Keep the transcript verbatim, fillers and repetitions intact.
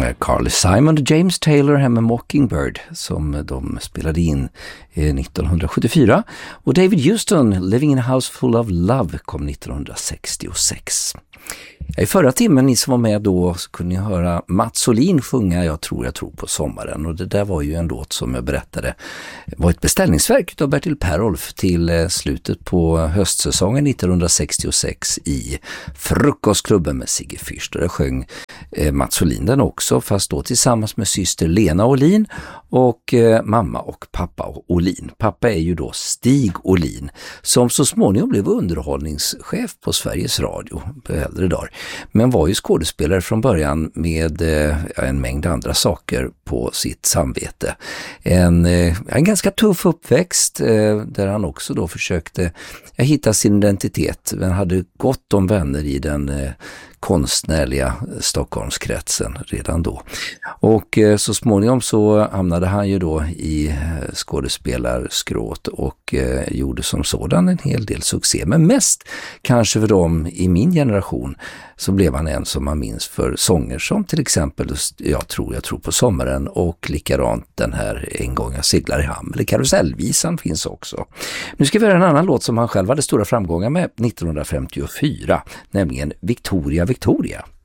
med Carly Simon och James Taylor hemma Mockingbird som de spelade in nittonhundrasjuttiofyra. Och David Houston, Living in a House Full of Love, kom nittonhundrasextiosex. I förra timmen, ni som var med då, så kunde ni höra Mats Olin sjunga Jag tror jag tror på sommaren. Och det där var ju en låt som jag berättade var ett beställningsverk av Bertil Perolf till slutet på höstsäsongen nittonhundrasextiosex i Frukostklubben med Sigge Fürst. Och där sjöng Mats Olin den också, fast då tillsammans med syster Lena Olin och mamma och pappa Olin. Pappa är ju då Stig Olin, som så småningom blev underhållningschef på Sveriges Radio på äldre dagar. Men var ju skådespelare från början med eh, en mängd andra saker på sitt samvete. En, eh, en ganska tuff uppväxt eh, där han också då försökte ja, hitta sin identitet. Men hade gott om vänner i den eh, konstnärliga Stockholmskretsen redan då. Och eh, så småningom så hamnade han ju då i eh, skådespelarskrået och eh, gjorde som sådan en hel del succé. Men mest kanske för dem i min generation så blev han en som man minns för sånger som till exempel Jag tror jag tror på sommaren och likadant den här En gång jag seglar i hamn. Eller Karusellvisan finns också. Nu ska vi höra en annan låt som han själv hade stora framgångar med nittonhundrafemtiofyra, nämligen Victoria Victoria.